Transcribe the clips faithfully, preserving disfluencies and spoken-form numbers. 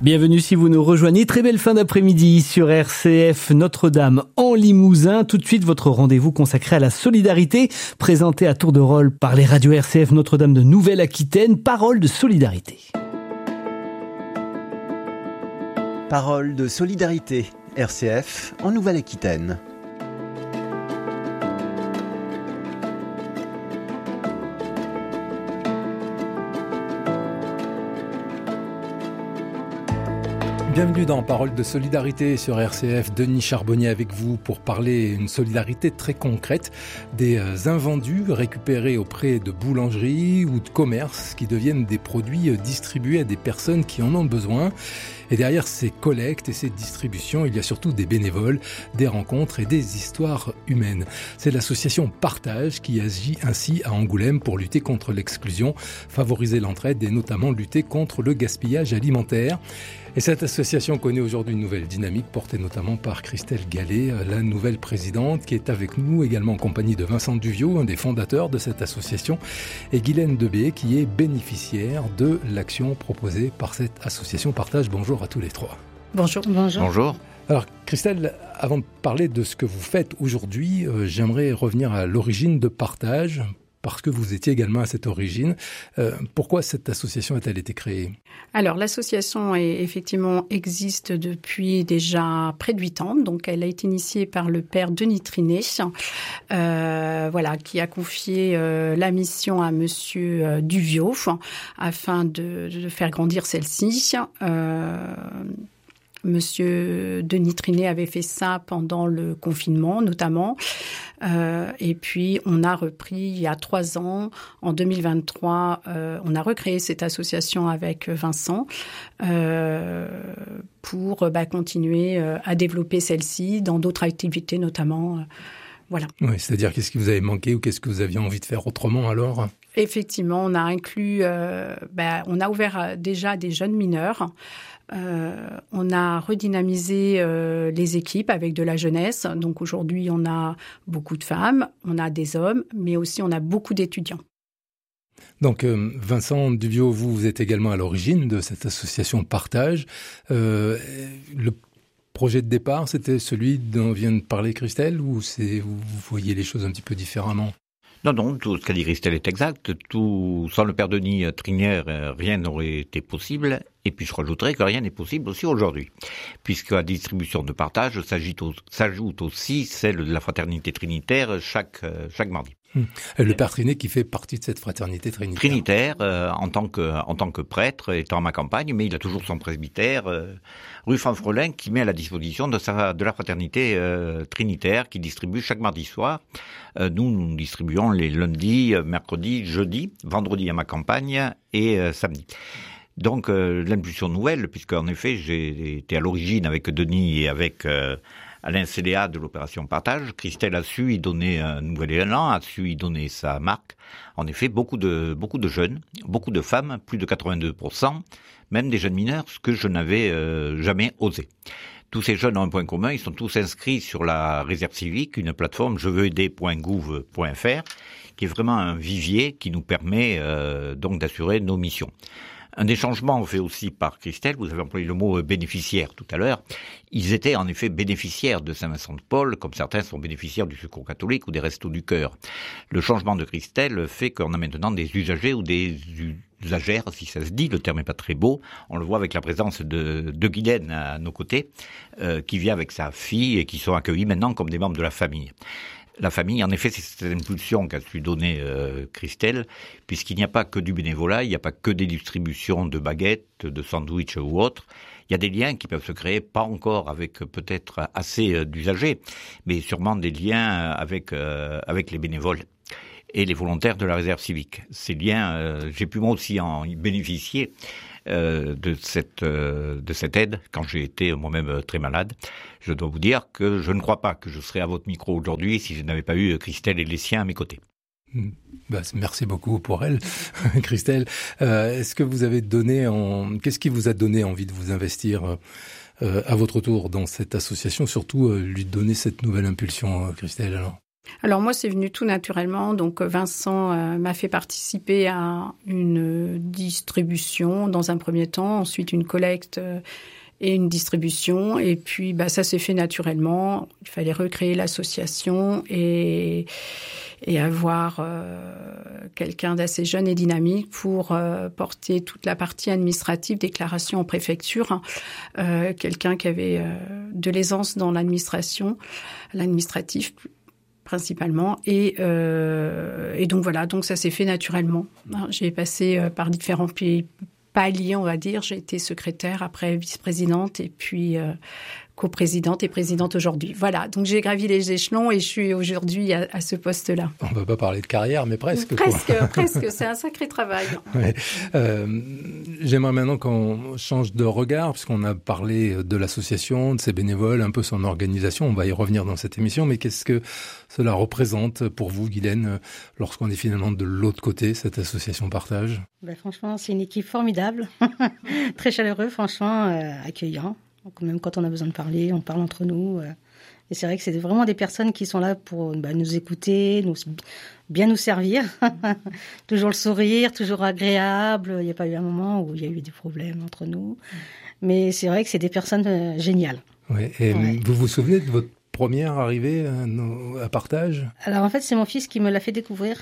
Bienvenue si vous nous rejoignez. Très belle fin d'après-midi sur R C F Notre-Dame en Limousin. Tout de suite, votre rendez-vous consacré à la solidarité, présenté à tour de rôle par les radios R C F Notre-Dame de Nouvelle-Aquitaine. Parole de solidarité. Parole de solidarité, R C F en Nouvelle-Aquitaine. Bienvenue dans Parole de solidarité sur R C F. Denis Charbonnier avec vous pour parler d'une solidarité très concrète, des invendus récupérés auprès de boulangeries ou de commerces qui deviennent des produits distribués à des personnes qui en ont besoin. Et derrière ces collectes et ces distributions, il y a surtout des bénévoles, des rencontres et des histoires humaines. C'est l'association Partage qui agit ainsi à Angoulême pour lutter contre l'exclusion, favoriser l'entraide et notamment lutter contre le gaspillage alimentaire. Et cette association connaît aujourd'hui une nouvelle dynamique portée notamment par Christelle Gallet, la nouvelle présidente, qui est avec nous également en compagnie de Vincent Duviot, un des fondateurs de cette association, et Guylaine Debé, qui est bénéficiaire de l'action proposée par cette association Partage. Bonjour à tous les trois. Bonjour. Bonjour. Bonjour. Alors Christelle, avant de parler de ce que vous faites aujourd'hui, euh, j'aimerais revenir à l'origine de Partage, parce que vous étiez également à cette origine. Euh, pourquoi cette association a-t-elle été créée ? Alors, l'association est, effectivement existe depuis déjà près de huit ans. Donc, elle a été initiée par le père Denis Trinet, euh, voilà, qui a confié euh, la mission à Monsieur euh, Duviot afin de, de faire grandir celle-ci. Euh, Monsieur Denis Trinet avait fait ça pendant le confinement, notamment. Euh, et puis, on a repris il y a trois ans, en deux mille vingt-trois, euh, on a recréé cette association avec Vincent euh, pour bah, continuer euh, à développer celle-ci dans d'autres activités, notamment. Euh, voilà. Oui, c'est-à-dire qu'est-ce qui vous avait manqué ou qu'est-ce que vous aviez envie de faire autrement alors ? Effectivement, on a inclus, euh, bah, on a ouvert déjà des jeunes mineurs. Euh, on a redynamisé euh, les équipes avec de la jeunesse. Donc aujourd'hui, on a beaucoup de femmes, on a des hommes, mais aussi on a beaucoup d'étudiants. Donc euh, Vincent Duviot, vous, vous êtes également à l'origine de cette association Partage. Euh, le projet de départ, c'était celui dont vient de parler Christelle, ou c'est, vous voyez les choses un petit peu différemment ? Non, non, tout ce qu'a dit Christelle est exact. Tout, sans le père Denis Trinet, rien n'aurait été possible. Et puis je rajouterais que rien n'est possible aussi aujourd'hui, puisque la distribution de Partage s'ajoute aussi celle de la fraternité trinitaire chaque, chaque mardi. Hum. Le père Trinet qui fait partie de cette fraternité trinitaire. Trinitaire, euh, en tant que en tant que prêtre, étant à ma campagne, mais il a toujours son presbytère, euh, rue Fanfrelin, qui met à la disposition de sa de la fraternité euh, trinitaire, qui distribue chaque mardi soir. Euh, nous, nous distribuons les lundis, mercredis, jeudis, vendredi à ma campagne et euh, samedi. Donc euh, l'impulsion nouvelle, puisqu'en effet j'ai été à l'origine avec Denis et avec euh, Alain Céléa de l'opération Partage. Christelle a su y donner un nouvel élan, a su y donner sa marque. En effet, beaucoup de beaucoup de jeunes, beaucoup de femmes, plus de quatre-vingt-deux pour cent, même des jeunes mineurs, ce que je n'avais euh, jamais osé. Tous ces jeunes ont un point commun, ils sont tous inscrits sur la réserve civique, une plateforme je veux aider point gouv point f r, qui est vraiment un vivier qui nous permet euh, donc d'assurer nos missions. Un des changements fait aussi par Christelle, vous avez employé le mot bénéficiaire tout à l'heure, ils étaient en effet bénéficiaires de Saint-Vincent-de-Paul, comme certains sont bénéficiaires du Secours catholique ou des Restos du Cœur. Le changement de Christelle fait qu'on a maintenant des usagers ou des usagères, si ça se dit, le terme n'est pas très beau, on le voit avec la présence de, de Guylaine à nos côtés, euh, qui vient avec sa fille et qui sont accueillis maintenant comme des membres de la famille. La famille, en effet, c'est cette impulsion qu'a su donner euh, Christelle, puisqu'il n'y a pas que du bénévolat, il n'y a pas que des distributions de baguettes, de sandwichs ou autres. Il y a des liens qui peuvent se créer, pas encore avec peut-être assez euh, d'usagers, mais sûrement des liens avec euh, avec les bénévoles et les volontaires de la réserve civique. Ces liens, euh, j'ai pu moi aussi en bénéficier. Euh, de cette euh, de cette aide quand j'ai été moi-même très malade. Je dois vous dire que je ne crois pas que je serais à votre micro aujourd'hui si je n'avais pas eu Christelle et les siens à mes côtés. Bah, merci beaucoup pour elle, Christelle. Euh, est-ce que vous avez donné en... Qu'est-ce qui vous a donné envie de vous investir euh, à votre tour dans cette association, surtout euh, lui donner cette nouvelle impulsion, euh, Christelle alors ? Alors moi, c'est venu tout naturellement. Donc Vincent euh, m'a fait participer à une distribution dans un premier temps, ensuite une collecte euh, et une distribution. Et puis bah, ça s'est fait naturellement. Il fallait recréer l'association et, et avoir euh, quelqu'un d'assez jeune et dynamique pour euh, porter toute la partie administrative, déclaration en préfecture. Euh, quelqu'un qui avait euh, de l'aisance dans l'administration, l'administratif principalement. Et, euh, et donc voilà, donc ça s'est fait naturellement. J'ai passé euh, par différents pays, paliers, on va dire. J'ai été secrétaire, après vice-présidente et puis euh, coprésidente et présidente aujourd'hui. Voilà, donc j'ai gravi les échelons et je suis aujourd'hui à, à ce poste-là. On ne va pas parler de carrière, mais presque. Presque, quoi. presque, c'est un sacré travail. Ouais. Euh, j'aimerais maintenant qu'on change de regard, puisqu'on a parlé de l'association, de ses bénévoles, un peu son organisation. On va y revenir dans cette émission, mais qu'est-ce que cela représente pour vous, Guylaine, lorsqu'on est finalement de l'autre côté, cette association Partage ? Ben, franchement, c'est une équipe formidable, très chaleureux, franchement, euh, accueillant. Donc, même quand on a besoin de parler, on parle entre nous. Euh, et c'est vrai que c'est vraiment des personnes qui sont là pour bah, nous écouter, nous, bien nous servir. Toujours le sourire, toujours agréable. Il n'y a pas eu un moment où il y a eu des problèmes entre nous. Mais c'est vrai que c'est des personnes euh, géniales. Ouais, et Ouais. vous vous souvenez de votre première arrivée à, nos, à Partage ? Alors en fait, c'est mon fils qui me l'a fait découvrir.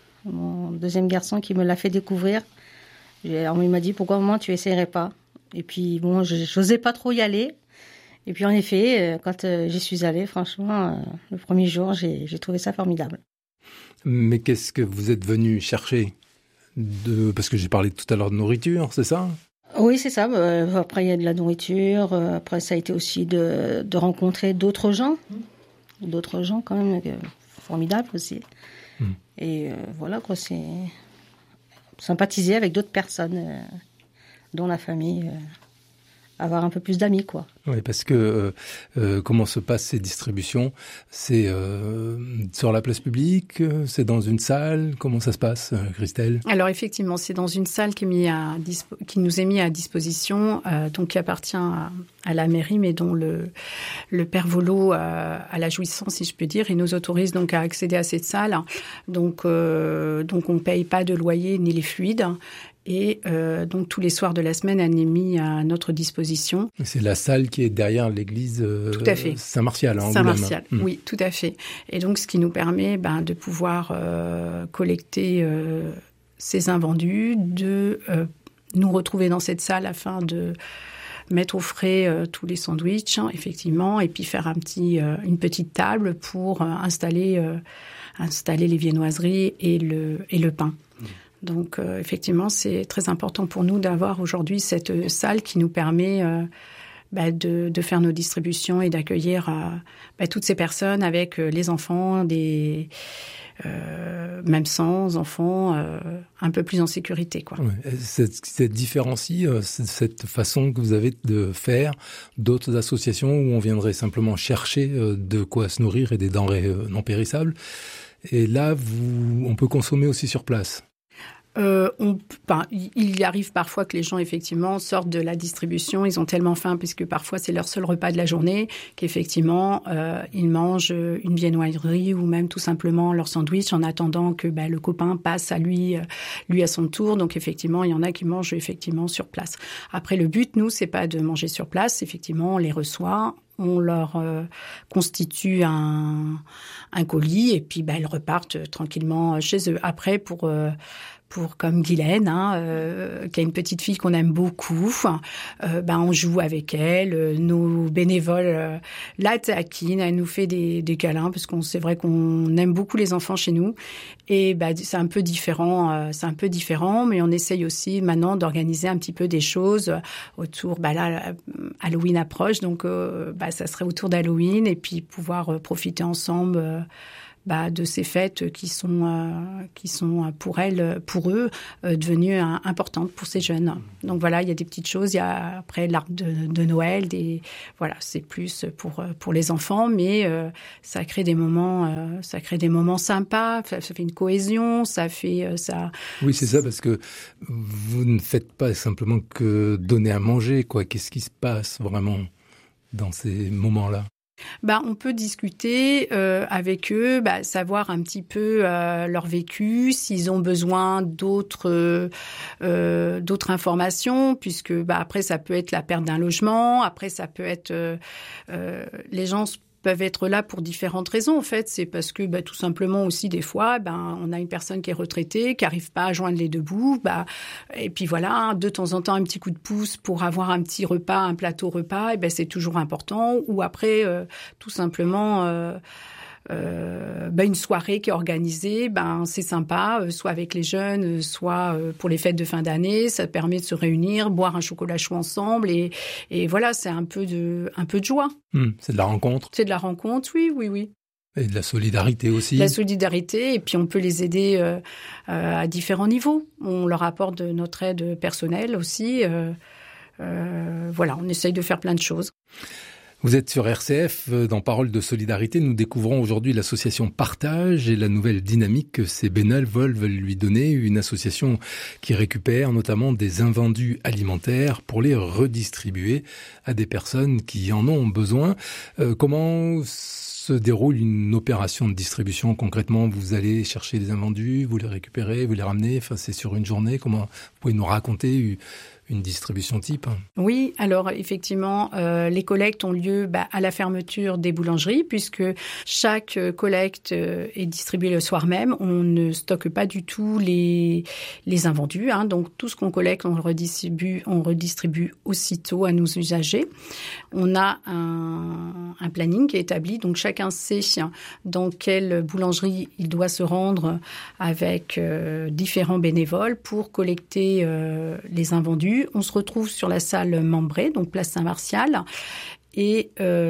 Mon deuxième garçon qui me l'a fait découvrir. Et alors, il m'a dit, pourquoi maman tu essaierais pas ? Et puis bon, je n'osais pas trop y aller. Et puis en effet, quand euh, j'y suis allée, franchement, euh, le premier jour, j'ai, j'ai trouvé ça formidable. Mais qu'est-ce que vous êtes venu chercher de... Parce que j'ai parlé tout à l'heure de nourriture, c'est ça ? Oui, c'est ça. Euh, après, il y a de la nourriture. Euh, après, ça a été aussi de, de rencontrer d'autres gens. D'autres gens quand même, euh, formidables aussi. Mmh. Et euh, voilà, quoi, c'est sympathiser avec d'autres personnes, euh, dont la famille, euh, avoir un peu plus d'amis, quoi. Oui, parce que euh, euh, comment se passent ces distributions ? C'est euh, sur la place publique ? C'est dans une salle ? Comment ça se passe, Christelle ? Alors effectivement, c'est dans une salle qui, est mis à dispo- qui nous est mise à disposition, euh, donc qui appartient à, à la mairie, mais dont le, le père Volo euh, a la jouissance, si je peux dire, et nous autorise donc à accéder à cette salle. Donc, euh, donc on ne paye pas de loyer ni les fluides. Et euh, donc tous les soirs de la semaine, elle est mise à notre disposition. C'est la salle qui est derrière l'église euh, tout à fait. Saint-Martial, à Angoulême. Saint-Martial, mmh. Oui, tout à fait. Et donc ce qui nous permet ben, de pouvoir euh, collecter euh, ces invendus, de euh, nous retrouver dans cette salle afin de mettre au frais euh, tous les sandwichs, hein, effectivement, et puis faire un petit, euh, une petite table pour euh, installer, euh, installer les viennoiseries et le, et le pain. Mmh. Donc, euh, effectivement, c'est très important pour nous d'avoir aujourd'hui cette salle qui nous permet euh, bah, de, de faire nos distributions et d'accueillir euh, bah, toutes ces personnes avec euh, les enfants, des, euh, même sans enfants, euh, un peu plus en sécurité, quoi. Ouais, cette, cette différencie, euh, cette façon que vous avez de faire d'autres associations où on viendrait simplement chercher euh, de quoi se nourrir et des denrées euh, non périssables. Et là, vous, on peut consommer aussi sur place. Euh, on, ben, il arrive parfois que les gens, effectivement, sortent de la distribution. Ils ont tellement faim, puisque parfois c'est leur seul repas de la journée, qu'effectivement, euh, ils mangent une viennoiserie ou même tout simplement leur sandwich en attendant que ben, le copain passe à lui, euh, lui à son tour. Donc, effectivement, il y en a qui mangent effectivement sur place. Après, le but, nous, c'est pas de manger sur place. Effectivement, on les reçoit. On leur euh, constitue un, un colis et puis ben, ils repartent tranquillement chez eux. Après, pour... Euh, pour comme Guylaine, hein, euh, qui a une petite fille qu'on aime beaucoup, euh, ben on joue avec elle. Euh, nos bénévoles euh, la taquinent, elle nous fait des, des câlins parce qu'on c'est vrai qu'on aime beaucoup les enfants chez nous. Et ben c'est un peu différent, euh, c'est un peu différent, mais on essaye aussi maintenant d'organiser un petit peu des choses autour. Ben là, Halloween approche, donc euh, ben, ça serait autour d'Halloween et puis pouvoir euh, profiter ensemble. Euh, Bah, de ces fêtes qui sont euh, qui sont pour elles, pour eux, euh, devenues euh, importantes pour ces jeunes. Donc voilà, il y a des petites choses. Il y a après l'arbre de, de Noël, des voilà, c'est plus pour pour les enfants, mais euh, ça crée des moments, euh, ça crée des moments sympas. Ça, ça fait une cohésion, ça fait euh, ça. Oui, c'est ça, parce que vous ne faites pas simplement que donner à manger, quoi. Qu'est-ce qui se passe vraiment dans ces moments-là ? Bah, on peut discuter euh, avec eux, bah, savoir un petit peu euh, leur vécu, s'ils ont besoin d'autres euh, d'autres informations, puisque bah, après ça peut être la perte d'un logement, après ça peut être euh, euh, les gens peuvent être là pour différentes raisons. En fait, c'est parce que bah, tout simplement aussi des fois, ben on a une personne qui est retraitée, qui arrive pas à joindre les deux bouts, bah et puis voilà, de temps en temps un petit coup de pouce pour avoir un petit repas, un plateau repas, et ben c'est toujours important. Ou après, euh, tout simplement. Euh, Euh, ben une soirée qui est organisée, ben c'est sympa, euh, soit avec les jeunes, soit euh, pour les fêtes de fin d'année. Ça permet de se réunir, boire un chocolat chaud ensemble, et, et voilà, c'est un peu de un peu de joie. Mmh, c'est de la rencontre. C'est de la rencontre, oui, oui, oui. Et de la solidarité aussi. De la solidarité, et puis on peut les aider euh, euh, à différents niveaux. On leur apporte de notre aide personnelle aussi. Euh, euh, voilà, on essaye de faire plein de choses. Vous êtes sur R C F, dans Parole de solidarité. Nous découvrons aujourd'hui l'association Partage et la nouvelle dynamique que ces bénévoles veulent lui donner. Une association qui récupère notamment des invendus alimentaires pour les redistribuer à des personnes qui en ont besoin. Euh, comment se déroule une opération de distribution concrètement? Vous allez chercher des invendus, vous les récupérez, vous les ramenez, enfin, c'est sur une journée. Comment vous pouvez nous raconter une distribution type? Oui, alors effectivement, euh, les collectes ont lieu bah, à la fermeture des boulangeries, puisque chaque collecte euh, est distribuée le soir même. On ne stocke pas du tout les les invendus, hein, donc tout ce qu'on collecte, on le redistribue, on redistribue aussitôt à nos usagers. On a un, un planning qui est établi, donc chacun sait dans quelle boulangerie il doit se rendre avec euh, différents bénévoles pour collecter euh, les invendus. On se retrouve sur la salle Membré, donc place Saint-Martial, et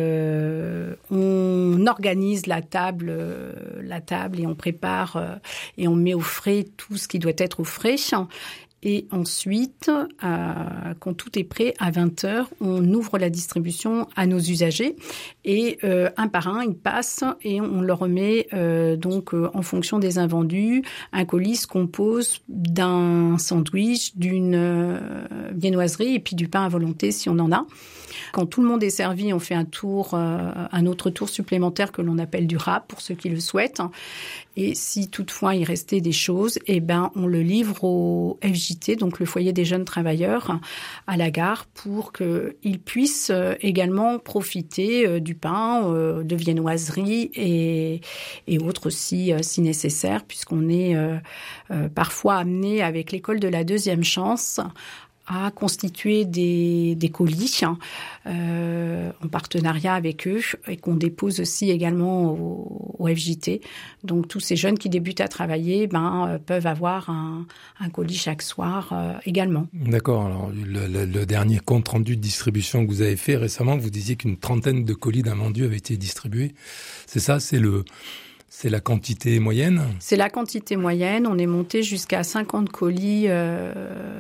euh, on organise la table, euh, la table et on prépare euh, et on met au frais tout ce qui doit être au frais. Et ensuite, euh, quand tout est prêt, à vingt heures, on ouvre la distribution à nos usagers. Et euh, un par un, ils passent et on leur remet, euh, donc, euh, en fonction des invendus, un colis se compose d'un sandwich, d'une euh, viennoiserie et puis du pain à volonté si on en a. Quand tout le monde est servi, on fait un tour, euh, un autre tour supplémentaire que l'on appelle du rap pour ceux qui le souhaitent. Et si toutefois il restait des choses, eh ben on le livre au F J T, donc le foyer des jeunes travailleurs, à la gare, pour qu'ils puissent également profiter du pain, de viennoiserie et, et autres si, si nécessaire, puisqu'on est euh, euh, parfois amené avec l'école de la deuxième chance à constituer des, des colis euh, en partenariat avec eux et qu'on dépose aussi également au, au F J T. Donc tous ces jeunes qui débutent à travailler ben, peuvent avoir un, un colis chaque soir euh, également. D'accord. Alors le, le, le dernier compte rendu de distribution que vous avez fait récemment, vous disiez qu'une trentaine de colis d'invendus avaient été distribués. C'est ça, c'est le... C'est la quantité moyenne? C'est la quantité moyenne. On est monté jusqu'à cinquante colis euh,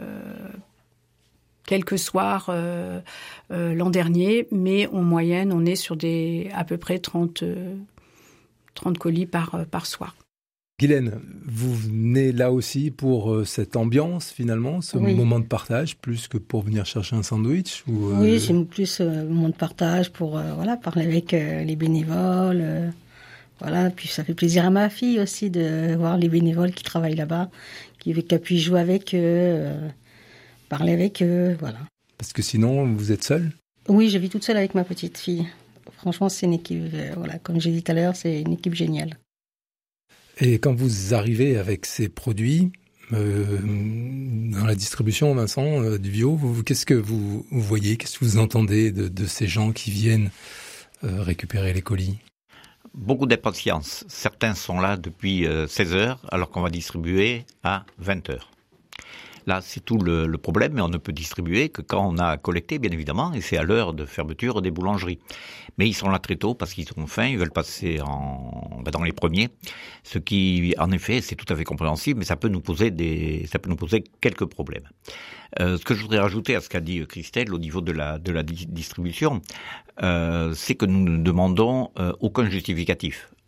quelques soirs euh, euh, l'an dernier, mais en moyenne, on est sur des à peu près trente, euh, trente colis par, euh, par soir. Guylaine, vous venez là aussi pour euh, cette ambiance finalement, ce oui. moment de partage, plus que pour venir chercher un sandwich ou, euh... Oui, c'est plus un euh, moment de partage pour euh, voilà, parler avec euh, les bénévoles. Euh, voilà, puis ça fait plaisir à ma fille aussi de voir les bénévoles qui travaillent là-bas, qui, qui a pu jouer avec eux. Euh, parler avec eux, voilà. Parce que sinon, vous êtes seule? Oui, je vis toute seule avec ma petite fille. Franchement, c'est une équipe, euh, voilà, comme j'ai dit tout à l'heure, c'est une équipe géniale. Et quand vous arrivez avec ces produits, euh, dans la distribution, Vincent, euh, du bio, vous, qu'est-ce que vous, vous voyez, qu'est-ce que vous entendez de, de ces gens qui viennent euh, récupérer les colis? Beaucoup d'impatience. Certains sont là depuis euh, seize heures, alors qu'on va distribuer à vingt heures. Là, c'est tout le, le problème, mais on ne peut distribuer que quand on a collecté, bien évidemment, et c'est à l'heure de fermeture des boulangeries. Mais ils sont là très tôt parce qu'ils ont faim, ils veulent passer en, ben dans les premiers. Ce qui, en effet, c'est tout à fait compréhensible, mais ça peut nous poser des, ça peut nous poser quelques problèmes. Euh, ce que je voudrais rajouter à ce qu'a dit Christelle au niveau de la, de la di- distribution, euh, c'est que nous ne demandons euh, aucun justificatif.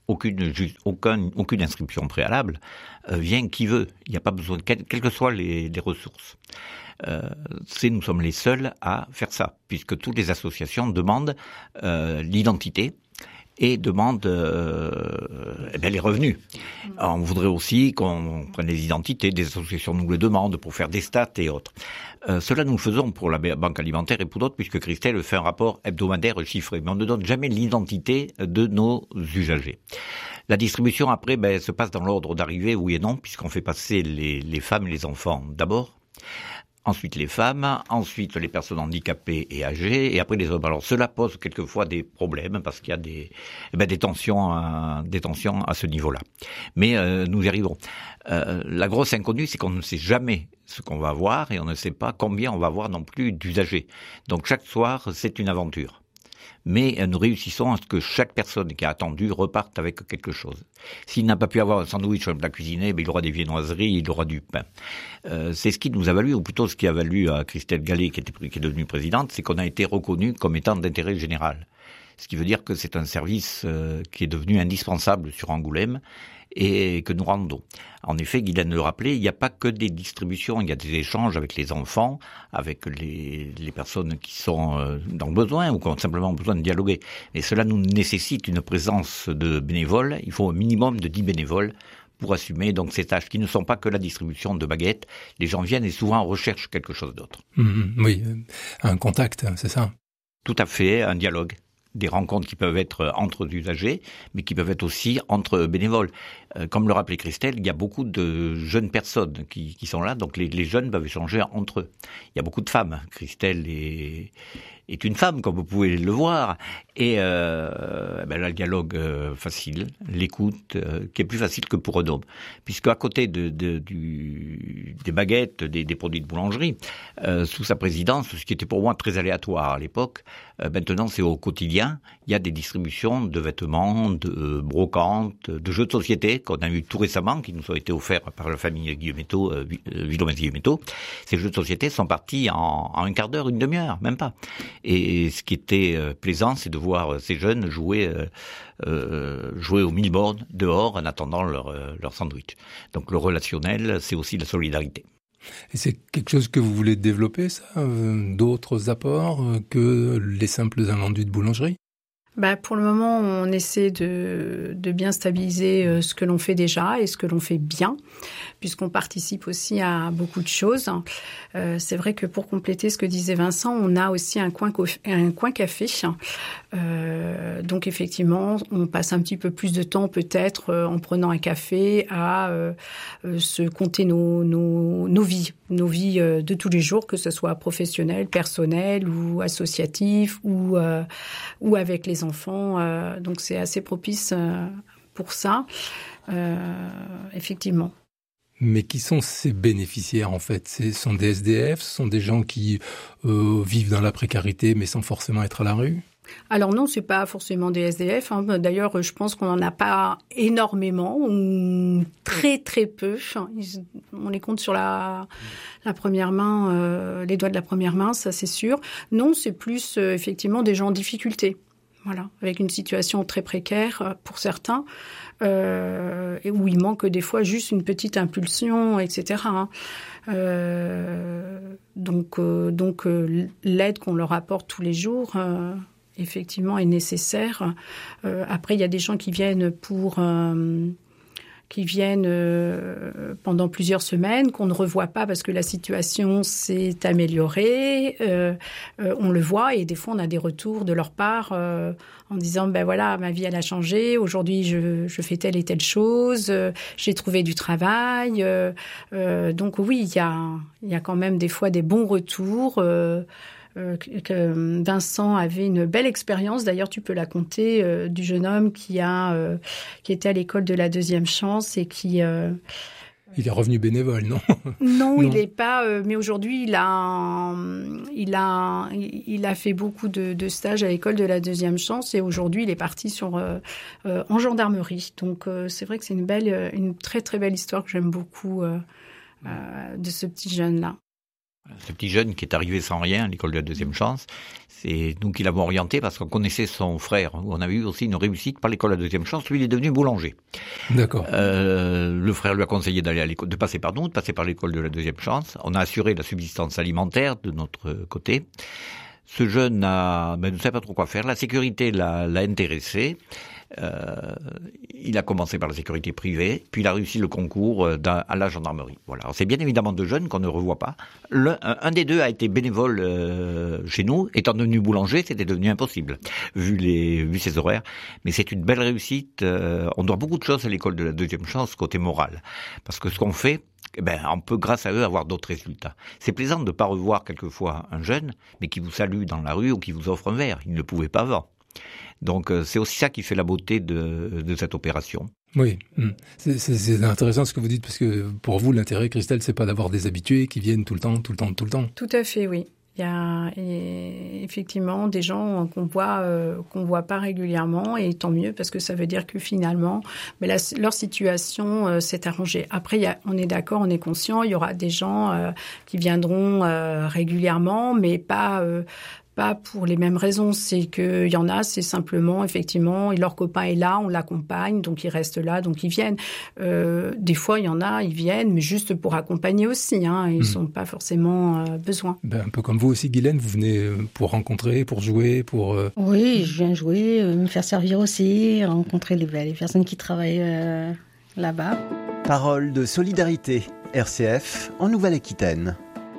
aucune, aucun, aucune inscription préalable, euh, vient qui veut. Il n'y a pas besoin, quelles quelle que soient les, les ressources. Euh, c'est, nous sommes les seuls à faire ça, puisque toutes les associations demandent euh, l'identité et demandent euh, eh bien, les revenus. Alors, on voudrait aussi qu'on prenne les identités, des associations nous le demandent pour faire des stats et autres. Euh, cela nous le faisons pour la Banque Alimentaire et pour d'autres, puisque Christelle fait un rapport hebdomadaire chiffré, mais on ne donne jamais l'identité de nos usagers. La distribution, après, ben, se passe dans l'ordre d'arrivée, oui et non, puisqu'on fait passer les, les femmes et les enfants d'abord, ensuite les femmes, ensuite les personnes handicapées et âgées, et après les hommes. Alors cela pose quelquefois des problèmes, parce qu'il y a des, eh ben, des, tensions, euh, des tensions à ce niveau-là. Mais euh, nous y arrivons. Euh, la grosse inconnue, c'est qu'on ne sait jamais ce qu'on va avoir, et on ne sait pas combien on va avoir non plus d'usagers. Donc chaque soir, c'est une aventure. Mais nous réussissons à ce que chaque personne qui a attendu reparte avec quelque chose. S'il n'a pas pu avoir un sandwich ou un plat cuisiné, ben il aura des viennoiseries, il aura du pain. Euh, c'est ce qui nous a valu, ou plutôt ce qui a valu à Christelle Gallet, qui, était, qui est devenue présidente, c'est qu'on a été reconnu comme étant d'intérêt général. Ce qui veut dire que c'est un service euh, qui est devenu indispensable sur Angoulême et que nous rendons. En effet, Guylaine le rappelait, il n'y a pas que des distributions, il y a des échanges avec les enfants, avec les, les personnes qui sont euh, dans le besoin ou qui ont simplement besoin de dialoguer. Et cela nous nécessite une présence de bénévoles, il faut un minimum de dix bénévoles pour assumer donc ces tâches qui ne sont pas que la distribution de baguettes. Les gens viennent et souvent recherchent quelque chose d'autre. Mmh, oui, un contact, c'est ça. Tout à fait, un dialogue. Des rencontres qui peuvent être entre usagers, mais qui peuvent être aussi entre bénévoles. Euh, comme le rappelait Christelle, il y a beaucoup de jeunes personnes qui, qui sont là, donc les, les jeunes peuvent échanger entre eux. Il y a beaucoup de femmes. Christelle est, est une femme, comme vous pouvez le voir, et euh, ben là, le dialogue euh, facile, l'écoute, euh, qui est plus facile que pour un homme. Puisque à côté de, de, du, des baguettes, des, des produits de boulangerie, euh, sous sa présidence, ce qui était pour moi très aléatoire à l'époque, euh, maintenant c'est au quotidien, il y a des distributions de vêtements, de euh, brocantes, de jeux de société qu'on a eu tout récemment, qui nous ont été offerts par la famille Guillemetto, euh, Villomès Guillemetto. Ces jeux de société sont partis en, en un quart d'heure, une demi-heure, même pas. Et ce qui était euh, plaisant, c'est de voir ces jeunes jouer, euh, euh, jouer au mille-bornes dehors en attendant leur, euh, leur sandwich. Donc le relationnel, c'est aussi la solidarité. Et c'est quelque chose que vous voulez développer, ça, euh, d'autres apports euh, que les simples invendus de boulangerie ? Bah, pour le moment, on essaie de, de bien stabiliser euh, ce que l'on fait déjà et ce que l'on fait bien, puisqu'on participe aussi à beaucoup de choses. Euh, c'est vrai que pour compléter ce que disait Vincent, on a aussi un coin, un coin café. Euh, donc effectivement, on passe un petit peu plus de temps peut-être euh, en prenant un café à euh, euh, se compter nos, nos, nos vies, nos vies euh, de tous les jours, que ce soit professionnelles, personnelles ou associatives ou, euh, ou avec les enfants. Euh, donc c'est assez propice euh, pour ça, euh, effectivement. Mais qui sont ces bénéficiaires en fait ? Ce sont des S D F, ce sont des gens qui euh, vivent dans la précarité mais sans forcément être à la rue ? Alors non, c'est pas forcément des S D F. Hein. D'ailleurs, je pense qu'on n'en a pas énormément, ou très très peu. On les compte sur la, la première main, euh, les doigts de la première main, ça c'est sûr. Non, c'est plus euh, effectivement des gens en difficulté. Voilà, avec une situation très précaire pour certains, euh, et où il manque des fois juste une petite impulsion, et cetera. Hein. Euh, donc, euh, donc euh, l'aide qu'on leur apporte tous les jours, euh, effectivement, est nécessaire. Euh, après, il y a des gens qui viennent pour... Euh, qui viennent euh, pendant plusieurs semaines, qu'on ne revoit pas parce que la situation s'est améliorée. Euh, euh, on le voit et des fois, on a des retours de leur part euh, en disant, ben voilà, ma vie, elle a changé. Aujourd'hui, je, je fais telle et telle chose. Euh, j'ai trouvé du travail. Euh, euh, donc oui, il y a, il y a quand même des fois des bons retours. Euh, Euh, que Vincent avait une belle expérience, d'ailleurs tu peux la compter, euh, du jeune homme qui a euh, qui était à l'école de la deuxième chance et qui euh, il est revenu bénévole, non? Non, non, il n'est pas. Euh, mais aujourd'hui, il a, il a, il a fait beaucoup de, de stages à l'école de la deuxième chance et aujourd'hui, il est parti sur euh, euh, en gendarmerie. Donc, euh, c'est vrai que c'est une belle, une très très belle histoire que j'aime beaucoup euh, euh, de ce petit jeune là. Ce petit jeune qui est arrivé sans rien à l'école de la deuxième chance, c'est nous qui l'avons orienté parce qu'on connaissait son frère. On avait eu aussi une réussite par l'école de la deuxième chance. Lui, il est devenu boulanger. D'accord. Euh, le frère lui a conseillé d'aller à l'école, de passer par nous, de passer par l'école de la deuxième chance. On a assuré la subsistance alimentaire de notre côté. Ce jeune a, ben, ne savait pas trop quoi faire. La sécurité l'a, l'a intéressé. Euh, il a commencé par la sécurité privée, puis il a réussi le concours à la gendarmerie. Voilà. Alors, c'est bien évidemment deux jeunes qu'on ne revoit pas. L'un, un des deux a été bénévole euh, chez nous. Étant devenu boulanger, c'était devenu impossible, vu les, vu ses horaires. Mais c'est une belle réussite. Euh, on doit beaucoup de choses à l'école de la deuxième chance côté moral, parce que ce qu'on fait, eh ben, on peut, grâce à eux, avoir d'autres résultats. C'est plaisant de ne pas revoir quelquefois un jeune, mais qui vous salue dans la rue ou qui vous offre un verre. Il ne le pouvait pas avant. Donc, c'est aussi ça qui fait la beauté de, de cette opération. Oui, c'est, c'est, c'est intéressant ce que vous dites, parce que pour vous, l'intérêt, Christelle, c'est pas d'avoir des habitués qui viennent tout le temps, tout le temps, tout le temps. Tout à fait, oui. Il y a effectivement des gens qu'on voit euh, qu'on voit pas régulièrement, et tant mieux, parce que ça veut dire que finalement, mais la, leur situation euh, s'est arrangée. Après, il y a, on est d'accord, on est conscient, il y aura des gens euh, qui viendront euh, régulièrement, mais pas euh, pas pour les mêmes raisons. C'est qu'il y en a, c'est simplement, effectivement, leur copain est là, on l'accompagne, donc ils restent là, donc ils viennent. Euh, des fois, il y en a, ils viennent, mais juste pour accompagner aussi. Hein, ils n'ont mmh. pas forcément euh, besoin. Ben, un peu comme vous aussi, Guylaine, vous venez pour rencontrer, pour jouer, pour... Euh... Oui, je viens jouer, euh, me faire servir aussi, rencontrer les, les personnes qui travaillent euh, là-bas. Parole de solidarité, R C F, en Nouvelle-Aquitaine.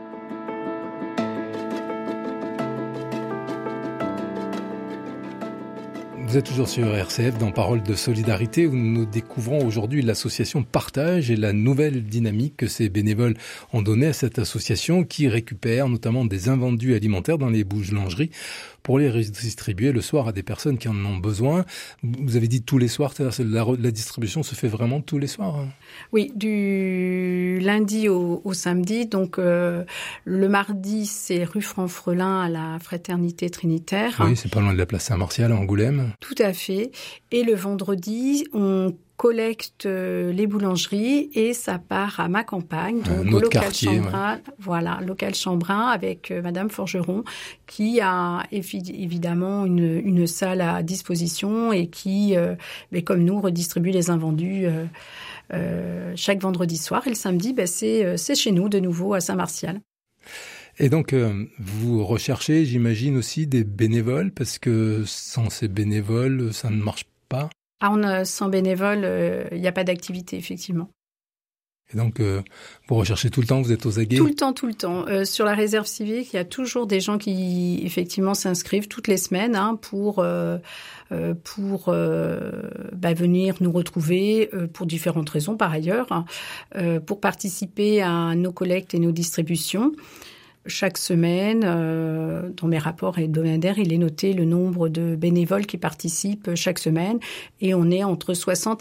Vous êtes toujours sur R C F dans Parole de solidarité, où nous découvrons aujourd'hui l'association Partage et la nouvelle dynamique que ces bénévoles ont donnée à cette association qui récupère notamment des invendus alimentaires dans les boulangeries pour les redistribuer le soir à des personnes qui en ont besoin. Vous avez dit tous les soirs, c'est-à-dire la, la distribution se fait vraiment tous les soirs, hein? Oui, du lundi au, au samedi. Donc euh, le mardi, c'est rue Franfrelin à la Fraternité Trinitaire. Oui, c'est pas loin de la place Saint-Martial à Angoulême. Tout à fait. Et le vendredi, on collecte les boulangeries et ça part à ma campagne, donc au local quartier, Chambrin, ouais. Voilà, local Chambrin avec euh, Madame Forgeron qui a évidemment une, une salle à disposition et qui, euh, mais comme nous, redistribue les invendus euh, euh, chaque vendredi soir. Et le samedi, ben, c'est, c'est chez nous de nouveau à Saint-Martial. Et donc, euh, vous recherchez, j'imagine, aussi des bénévoles, parce que sans ces bénévoles, ça ne marche pas. Ah, on a, sans bénévoles, il euh, n'y a pas d'activité, effectivement. Et donc, euh, vous recherchez tout le temps, vous êtes aux aguets ? Tout le temps, tout le temps. Euh, sur la réserve civique, il y a toujours des gens qui, effectivement, s'inscrivent toutes les semaines hein, pour, euh, euh, pour euh, bah, venir nous retrouver euh, pour différentes raisons, par ailleurs, hein, euh, pour participer à nos collectes et nos distributions. Chaque semaine, euh, dans mes rapports hebdomadaires, il est noté le nombre de bénévoles qui participent chaque semaine. Et on est entre soixante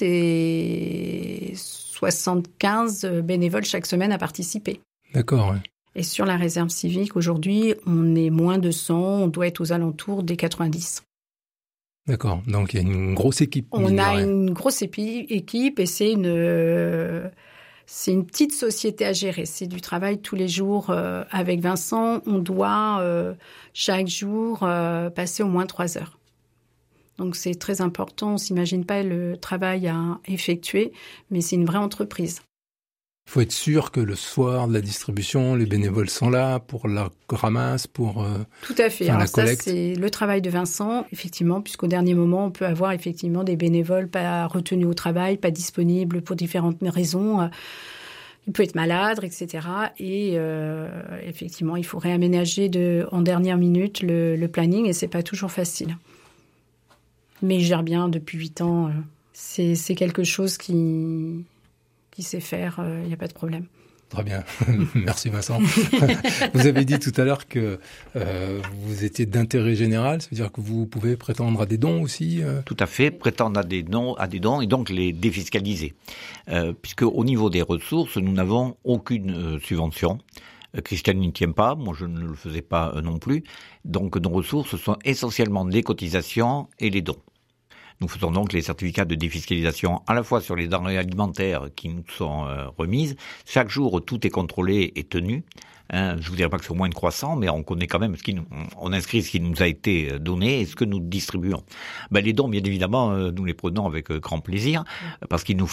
et soixante-quinze bénévoles chaque semaine à participer. D'accord, oui. Et sur la réserve civique, aujourd'hui, on est moins de cent, on doit être aux alentours des quatre-vingt-dix. D'accord, donc il y a une grosse équipe. On a une grosse épi- équipe et c'est une... Euh, C'est une petite société à gérer. C'est du travail tous les jours. Euh, avec Vincent, on doit euh, chaque jour euh, passer au moins trois heures. Donc c'est très important. On ne s'imagine pas le travail à effectuer, mais c'est une vraie entreprise. Il faut être sûr que le soir de la distribution, les bénévoles sont là pour la ramasse, pour euh, Tout à fait. faire Alors la ça, collecte. C'est le travail de Vincent, effectivement, puisqu'au dernier moment, on peut avoir effectivement des bénévoles pas retenus au travail, pas disponibles pour différentes raisons. Il peut être malade, et cetera. Et euh, effectivement, il faut réaménager de, en dernière minute le, le planning et c'est pas toujours facile. Mais il gère bien depuis huit ans. C'est, c'est quelque chose qui... qui sait faire, il euh, n'y a pas de problème. Très bien. Merci Vincent. Vous avez dit tout à l'heure que euh, vous étiez d'intérêt général, ça veut dire que vous pouvez prétendre à des dons aussi euh... Tout à fait, prétendre à des dons, à des dons et donc les défiscaliser. Euh, puisque au niveau des ressources, nous n'avons aucune euh, subvention. Euh, Christiane n'y tient pas, moi je ne le faisais pas euh, non plus. Donc nos ressources sont essentiellement les cotisations et les dons. Nous faisons donc les certificats de défiscalisation à la fois sur les denrées alimentaires qui nous sont euh, remises. Chaque jour, tout est contrôlé et tenu. Hein, je vous dirais pas que c'est au moins de croissant, mais on connaît quand même ce qui nous, on inscrit ce qui nous a été donné et ce que nous distribuons. Ben, les dons, bien évidemment, nous les prenons avec grand plaisir parce qu'ils nous